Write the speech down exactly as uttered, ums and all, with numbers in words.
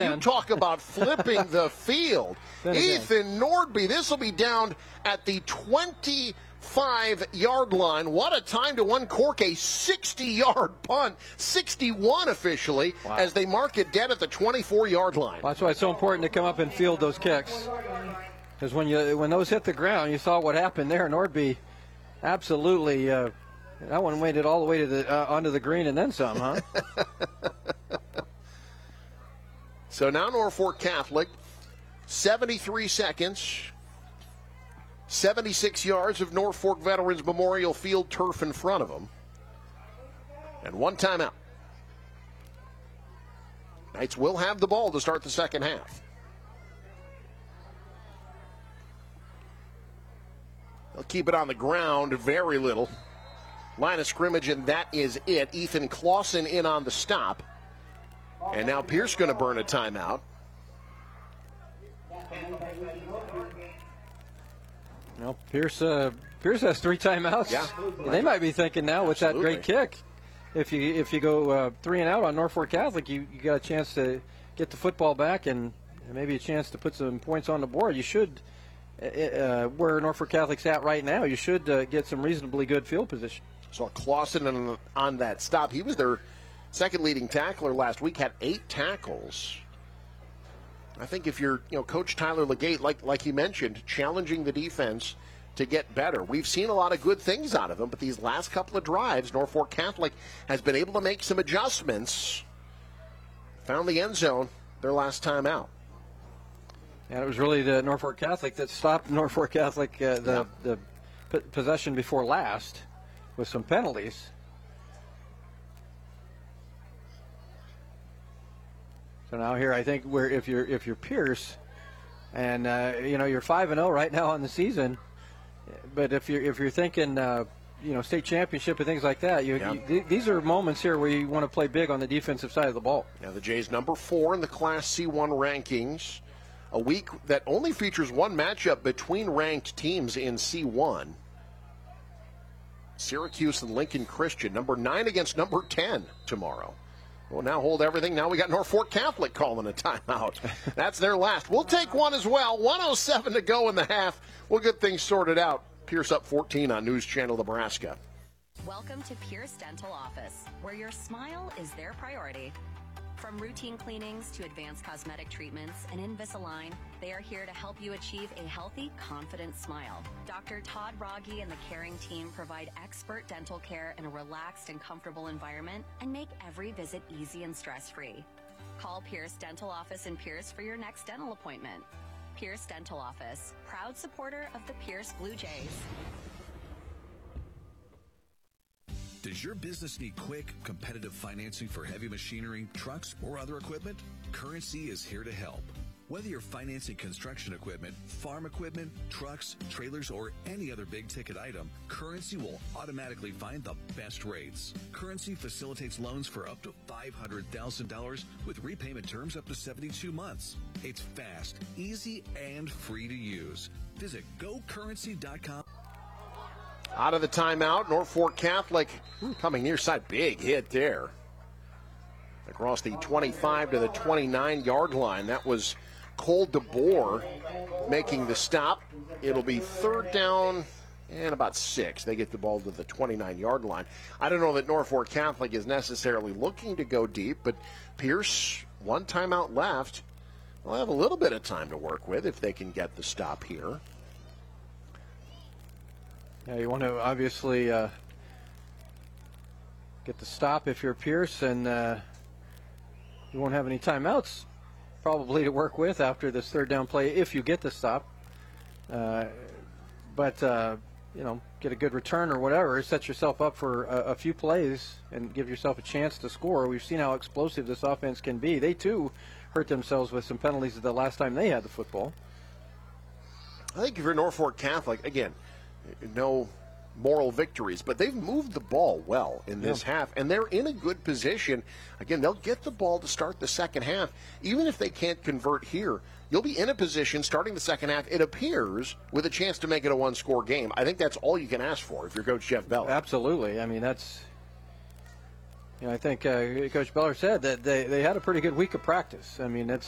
You talk about flipping the field. Ethan Nordby, this will be down at the twenty-five-yard line. What a time to uncork a sixty-yard punt, sixty-one officially, wow, as they mark it dead at the twenty-four-yard line. Well, that's why it's so important to come up and field those kicks. Because when you when those hit the ground, you saw what happened there. Nordby absolutely, uh, that one waited all the way to the uh, onto the green and then some, huh? So now Norfolk Catholic, seventy-three seconds, seventy-six yards of Norfolk Veterans Memorial Field turf in front of them, and one timeout. Knights will have the ball to start the second half. They'll keep it on the ground very little. Line of scrimmage, and that is it. Ethan Clausen in on the stop. And now Pierce going to burn a timeout. Well, Pierce, uh, Pierce has three timeouts. Yeah. They might be thinking now with Absolutely. that great kick, if you if you go uh, three and out on Norfolk Catholic, you, you got a chance to get the football back and maybe a chance to put some points on the board. You should, uh, where Norfolk Catholic's at right now, you should uh, get some reasonably good field position. So Clausen on, on that stop. He was their second leading tackler last week, had eight tackles. I think if you're, you know, Coach Tyler Legate, like like he mentioned, challenging the defense to get better. We've seen a lot of good things out of them, but these last couple of drives, Norfolk Catholic has been able to make some adjustments. Found the end zone their last time out. And it was really the Norfolk Catholic that stopped Norfolk Catholic uh, the, yeah. the p- possession before last with some penalties. So now here, I think where if you're if you're Pierce, and uh, you know you're five and zero right now on the season, but if you're if you're thinking uh, you know state championship and things like that, you, yeah. you th- these are moments here where you want to play big on the defensive side of the ball. Now the Jays number four in the Class C one rankings, a week that only features one matchup between ranked teams in C one. Syracuse and Lincoln Christian, number nine against number ten tomorrow. We'll now hold everything. Now we got Norfolk Catholic calling a timeout. That's their last. We'll take one as well. one oh seven to go in the half. We'll get things sorted out. Pierce up fourteen on News Channel Nebraska. Welcome to Pierce Dental Office, where your smile is their priority. From routine cleanings to advanced cosmetic treatments and Invisalign, they are here to help you achieve a healthy, confident smile. Doctor Todd Rogge and the caring team provide expert dental care in a relaxed and comfortable environment and make every visit easy and stress-free. Call Pierce Dental Office in Pierce for your next dental appointment. Pierce Dental Office, proud supporter of the Pierce Blue Jays. Does your business need quick, competitive financing for heavy machinery, trucks, or other equipment? Currency is here to help. Whether you're financing construction equipment, farm equipment, trucks, trailers, or any other big-ticket item, Currency will automatically find the best rates. Currency facilitates loans for up to five hundred thousand dollars with repayment terms up to seventy-two months. It's fast, easy, and free to use. Visit go currency dot com. Out of the timeout, Norfolk Catholic coming near side. Big hit there. Across the twenty-five to the twenty-nine-yard line. That was Cole DeBoer making the stop. It'll be third down and about six. They get the ball to the twenty-nine-yard line. I don't know that Norfolk Catholic is necessarily looking to go deep, but Pierce, one timeout left. They'll have a little bit of time to work with if they can get the stop here. Yeah, you want to obviously uh, get the stop if you're Pierce, and uh, you won't have any timeouts probably to work with after this third down play if you get the stop. Uh, but, uh, you know, get a good return or whatever, set yourself up for a, a few plays and give yourself a chance to score. We've seen how explosive this offense can be. They, too, hurt themselves with some penalties the last time they had the football. I think if you're Norfolk Catholic, again, no moral victories, but they've moved the ball well in this yeah. half, and they're in a good position. Again, they'll get the ball to start the second half. Even if they can't convert here, you'll be in a position starting the second half, it appears, with a chance to make it a one-score game. I think that's all you can ask for if you're Coach Jeff Beller. Absolutely. I mean, that's, you know, I think uh, Coach Beller said that they, they had a pretty good week of practice. I mean, it's